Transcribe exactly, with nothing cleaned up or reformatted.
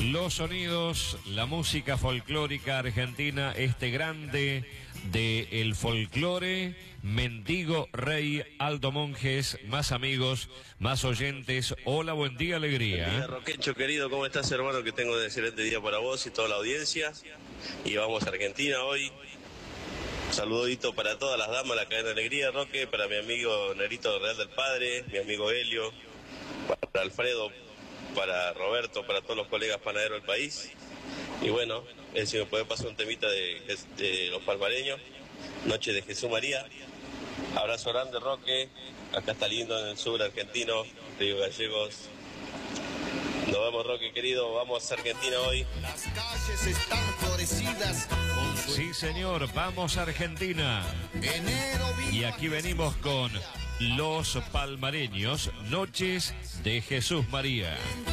los sonidos, la música folclórica argentina, este grande del folclore, Mendigo Rey, Aldo Monjes, más amigos, más oyentes. Hola, buen día, alegría. Buen día, Roquecho querido, ¿cómo estás, hermano? Que tengo un excelente día para vos y toda la audiencia. Y vamos a Argentina hoy. Saludito para todas las damas de la cadena Alegría, Roque, para mi amigo Nerito Real del Padre, mi amigo Helio, para Alfredo, para Roberto, para todos los colegas panaderos del país. Y bueno, eh, si me puede pasar un temita de, de los palmareños, Noche de Jesús María. Abrazo grande, Roque. Acá está lindo en el sur argentino, Río Gallegos. Nos vemos, Roque querido, vamos a Argentina hoy. Las calles están florecidas con su... Sí, señor, vamos a Argentina. Enero Y aquí venimos con Los Palmareños, Noches de Jesús María.